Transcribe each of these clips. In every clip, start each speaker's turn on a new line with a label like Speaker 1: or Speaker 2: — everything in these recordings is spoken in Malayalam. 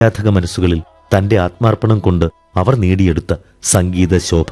Speaker 1: ആരാധക മനസ്സുകളിൽ തന്റെ ആത്മാർപ്പണം കൊണ്ട് അവർ നേടിയെടുത്ത സംഗീത ശോഭ.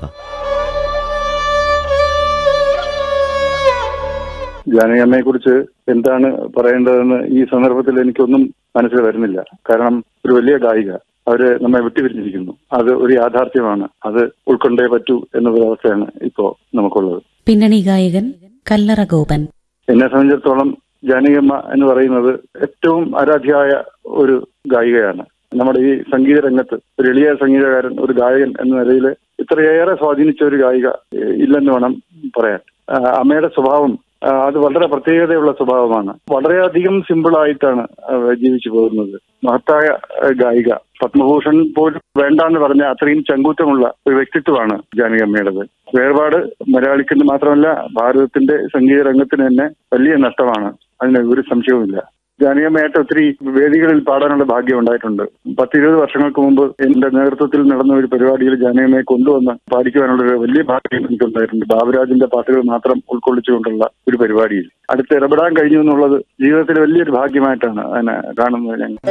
Speaker 2: ജാനകിയമ്മയെ കുറിച്ച് എന്താണ് പറയേണ്ടതെന്ന് ഈ സന്ദർഭത്തിൽ എനിക്കൊന്നും മനസ്സിൽ വരുന്നില്ല. കാരണം ഒരു വലിയ ഗായിക, അവര് നമ്മെ വിട്ടുപിരിഞ്ഞിരിക്കുന്നു. അത് ഒരു യാഥാർത്ഥ്യമാണ്. അത് ഉൾക്കൊണ്ടേ പറ്റൂ എന്നൊരവസ്ഥയാണ് ഇപ്പോ നമുക്കുള്ളത്.
Speaker 3: പിന്നണി ഗായകൻ കല്ലറ ഗോപൻ.
Speaker 2: എന്നെ സംബന്ധിച്ചിടത്തോളം ജാനകിയമ്മ എന്ന് പറയുന്നത് ഏറ്റവും ആരാധ്യയായ ഒരു ഗായികയാണ്. നമ്മുടെ ഈ സംഗീത രംഗത്ത് ഒരു എളിയ സംഗീതകാരൻ, ഒരു ഗായകൻ എന്ന നിലയിൽ ഇത്രയേറെ സ്വാധീനിച്ച ഒരു ഗായിക ഇല്ലെന്ന് വേണം പറയാൻ. അമ്മയുടെ സ്വഭാവം അത് വളരെ പ്രത്യേകതയുള്ള സ്വഭാവമാണ്. വളരെയധികം സിമ്പിളായിട്ടാണ് ജീവിച്ചു പോകുന്നത്. മഹത്തായ ഗായിക, പത്മഭൂഷൺ പോലും വേണ്ടാന്ന് പറഞ്ഞ അത്രയും ചങ്കൂറ്റമുള്ള ഒരു വ്യക്തിത്വമാണ് ജാനകിയമ്മയുടേത്. വേർപാട് മലയാളിക്ക് മാത്രമല്ല ഭാരതത്തിന്റെ സംഗീത രംഗത്തിന് തന്നെ വലിയ നഷ്ടമാണ്. അതിന് ഒരു സംശയവുമില്ല. ജാനകിയമ്മയായിട്ട് ഒത്തിരി വേദികളിൽ പാടാനുള്ള ഭാഗ്യം ഉണ്ടായിട്ടുണ്ട്. 10-20 വർഷങ്ങൾക്ക് മുമ്പ് എന്റെ നേതൃത്വത്തിൽ നടന്ന ഒരു പരിപാടിയിൽ ജാനകിയമ്മയെ കൊണ്ടുവന്ന് പാടിക്കുവാനുള്ള ഒരു വലിയ ഭാഗ്യം എനിക്കുണ്ടായിട്ടുണ്ട്. ബാബുരാജിന്റെ പാട്ടുകൾ മാത്രം ഉൾക്കൊള്ളിച്ചുകൊണ്ടുള്ള ഒരു പരിപാടിയിൽ അടുത്ത് ഇടപെടാൻ കഴിഞ്ഞു എന്നുള്ളത് ജീവിതത്തിൽ വലിയൊരു ഭാഗ്യമായിട്ടാണ് അതിനെ കാണുന്നത് ഞങ്ങൾ.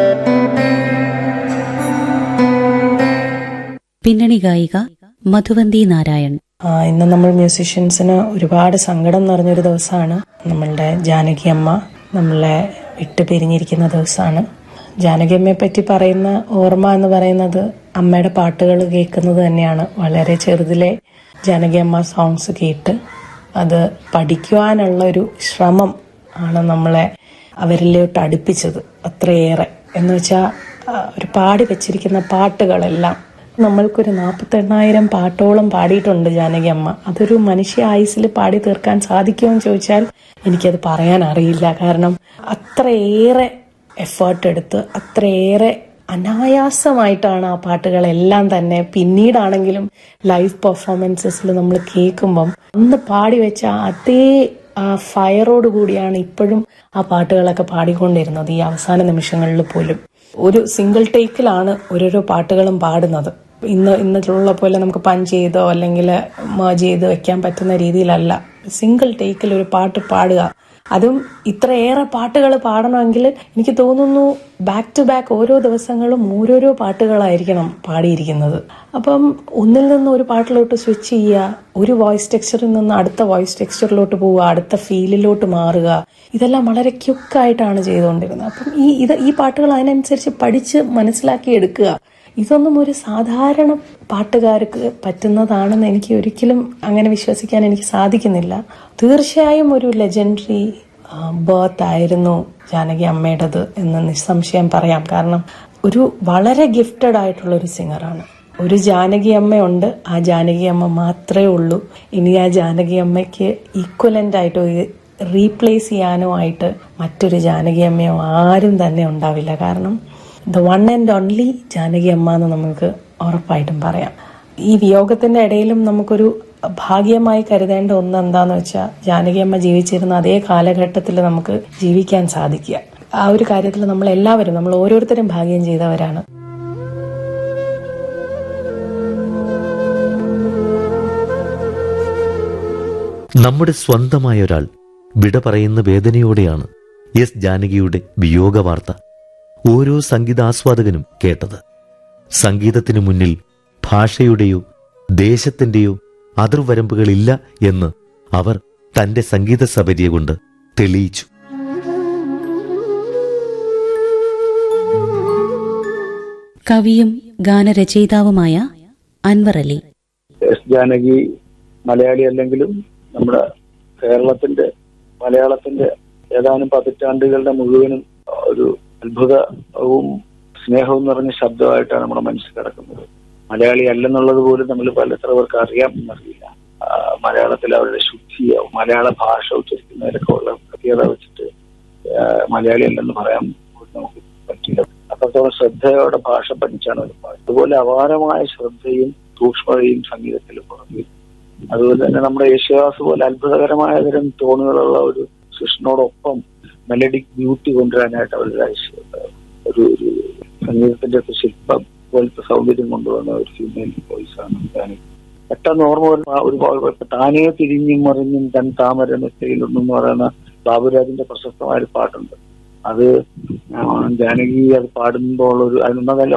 Speaker 3: പിന്നണി ഗായിക മധുവന്തി നാരായൺ.
Speaker 4: ഇന്ന് നമ്മൾ മ്യൂസീഷ്യൻസിന് ഒരുപാട് സങ്കടം നിറഞ്ഞൊരു ദിവസമാണ്. നമ്മളുടെ ജാനകിയമ്മ നമ്മളെ വിട്ടു പിരിഞ്ഞിരിക്കുന്ന ദിവസമാണ്. ജാനകിയമ്മയെ പറ്റി പറയുന്ന ഓർമ്മ എന്ന് പറയുന്നത് അമ്മയുടെ പാട്ടുകൾ കേൾക്കുന്നത് തന്നെയാണ്. വളരെ ചെറുതിലെ ജാനകിയമ്മ സോങ്സ് കേട്ട് അത് പഠിക്കുവാനുള്ള ഒരു ശ്രമം ആണ് നമ്മളെ അവരിലോട്ട് അടുപ്പിച്ചത്. അത്രയേറെ എന്ന് വെച്ചാൽ ഒരു പാടി വെച്ചിരിക്കുന്ന പാട്ടുകളെല്ലാം നമ്മൾക്കൊരു 48,000 പാട്ടോളം പാടിയിട്ടുണ്ട് ജാനകിയമ്മ. അതൊരു മനുഷ്യ ആയുസ്സിൽ പാടി തീർക്കാൻ സാധിക്കുമെന്ന് ചോദിച്ചാൽ എനിക്കത് പറയാൻ അറിയില്ല. കാരണം അത്രയേറെ എഫേർട്ട് എടുത്ത് അത്രയേറെ അനായാസമായിട്ടാണ് ആ പാട്ടുകളെല്ലാം തന്നെ പിന്നീടാണെങ്കിലും ലൈവ് പെർഫോമൻസസിൽ നമ്മൾ കേൾക്കുമ്പം അന്ന് പാടി വെച്ച അതേ ഫയറോട് കൂടിയാണ് ഇപ്പോഴും ആ പാട്ടുകളൊക്കെ പാടിക്കൊണ്ടിരുന്നത്. ഈ അവസാന നിമിഷങ്ങളിൽ പോലും ഒരു സിംഗിൾ ടേക്കിലാണ് ഓരോരോ പാട്ടുകളും പാടുന്നത്. ഇന്നിട്ടുള്ള പോലെ നമുക്ക് പഞ്ച് ചെയ്തോ അല്ലെങ്കിൽ മേർജ് ചെയ്ത് വെക്കാൻ പറ്റുന്ന രീതിയിലല്ല. സിംഗിൾ ടേക്കിൽ ഒരു പാട്ട് പാടുക, അതും ഇത്രയേറെ പാട്ടുകൾ പാടണമെങ്കിൽ എനിക്ക് തോന്നുന്നു ബാക്ക് ടു ബാക്ക് ഓരോ ദിവസങ്ങളും ഓരോരോ പാട്ടുകളായിരിക്കണം പാടിയിരിക്കുന്നത്. അപ്പം ഒന്നിൽ നിന്ന് ഒരു പാട്ടിലോട്ട് സ്വിച്ച് ചെയ്യുക, ഒരു വോയിസ് ടെക്സ്ചറിൽ നിന്ന് അടുത്ത വോയിസ് ടെക്സ്ചറിലോട്ട് പോവുക, അടുത്ത ഫീലിലോട്ട് മാറുക, ഇതെല്ലാം വളരെ ക്യുക്കായിട്ടാണ് ചെയ്തുകൊണ്ടിരുന്നത്. അപ്പം ഈ പാട്ടുകൾ അതിനനുസരിച്ച് പഠിച്ച് മനസ്സിലാക്കി എടുക്കുക. ഇതൊന്നും ഒരു സാധാരണ പാട്ടുകാർക്ക് പറ്റുന്നതാണെന്ന് എനിക്ക് ഒരിക്കലും അങ്ങനെ വിശ്വസിക്കാൻ എനിക്ക് സാധിക്കുന്നില്ല. തീർച്ചയായും ഒരു ലെജൻഡറി ബർത്ത് ആയിരുന്നു ജാനകി അമ്മയുടേത് എന്ന് നിസ്സംശയം പറയാം. കാരണം ഒരു വളരെ ഗിഫ്റ്റഡ് ആയിട്ടുള്ള ഒരു സിംഗറാണ്. ഒരു ജാനകി അമ്മയുണ്ട്, ആ ജാനകി അമ്മ മാത്രമേ ഉള്ളൂ. ഇനി ആ ജാനകി അമ്മയ്ക്ക് ഈക്വലന്റ് ആയിട്ടോ റീപ്ലേസ് ചെയ്യാനോ ആയിട്ട് മറ്റൊരു ജാനകി അമ്മയോ ആരും തന്നെ ഉണ്ടാവില്ല. കാരണം the one and only Janaki അമ്മ എന്ന് നമുക്ക് ഉറപ്പായിട്ടും പറയാം. ഈ വിയോഗത്തിന്റെ ഇടയിലും നമുക്കൊരു ഭാഗ്യമായി കരുതേണ്ട ഒന്ന് എന്താന്ന് വെച്ചാൽ ജാനകി അമ്മ ജീവിച്ചിരുന്ന അതേ കാലഘട്ടത്തിൽ നമുക്ക് ജീവിക്കാൻ സാധിക്കുക. ആ ഒരു കാര്യത്തിൽ നമ്മൾ ഓരോരുത്തരും ഭാഗ്യം ചെയ്തവരാണ്.
Speaker 1: നമ്മുടെ സ്വന്തമായ ഒരാൾ വിട പറയുന്ന വേദനയോടെയാണ് എസ് ജാനകിയുടെ വിയോഗ വാർത്ത ഓരോ സംഗീതാസ്വാദകനും കേട്ടത്. സംഗീതത്തിനു മുന്നിൽ ഭാഷയുടെയോ ദേശത്തിന്റെയോ അതിർവരമ്പുകളില്ല എന്ന് അവർ തന്റെ സംഗീത സബരിയ കൊണ്ട് തെളിയിച്ചു.
Speaker 3: കവിയും ഗാനരചയിതാവുമായ അൻവർ അലി.
Speaker 5: എസ് ജാനകി മലയാളി അല്ലെങ്കിലും നമ്മുടെ കേരളത്തിന്റെ മലയാളത്തിന്റെ ഏതാനും പതിറ്റാണ്ടുകളുടെ മുഴുവനും ഒരു അത്ഭുതവും സ്നേഹവും നിറഞ്ഞ ശബ്ദമായിട്ടാണ് നമ്മുടെ മനസ്സിൽ കിടക്കുന്നത്. മലയാളി അല്ലെന്നുള്ളത് പോലും നമ്മൾ എത്ര പേർക്ക് അറിയാം എന്നറിയില്ല. മലയാളത്തിൽ അവരുടെ ശുദ്ധിയോ മലയാള ഭാഷ ഉച്ചരിക്കുന്നതിലൊക്കെ ഉള്ള പ്രത്യേകത വെച്ചിട്ട് മലയാളി അല്ലെന്ന് പറയാൻ നമുക്ക് പറ്റില്ല. അത്രത്തോളം ശ്രദ്ധയോടെ ഭാഷ പഠിച്ചാണ് ഒരു പാട്ട്. അതുപോലെ അപാരമായ ശ്രദ്ധയും സൂക്ഷ്മതയും സംഗീതത്തിൽ പുറമെ. അതുപോലെ തന്നെ നമ്മുടെ യേശുദാസ് പോലെ അത്ഭുതകരമായ തരം ടോണുകളുള്ള ഒരു സൃഷ്ടിനോടൊപ്പം മെലഡിക് ബ്യൂട്ടി കൊണ്ടുവരാനായിട്ട് അവരുടെ ഒരു സംഗീതത്തിന്റെ ശില്പം പോലത്തെ സൗന്ദര്യം കൊണ്ടുവന്ന ഒരു ഫീമെയിൽ വോയിസ് ആണ്. പെട്ടെന്ന് ഓർമ്മ വരുന്ന ഒരു താനേ തിരിഞ്ഞും മറിഞ്ഞും തൻ താമര നെറ്റയിലൊന്നും പറയുന്ന ബാബുരാജിന്റെ പ്രശസ്തമായ ഒരു പാട്ടുണ്ട്. അത് ജാനകി അത് പാടുമ്പോൾ അതിനൊന്നും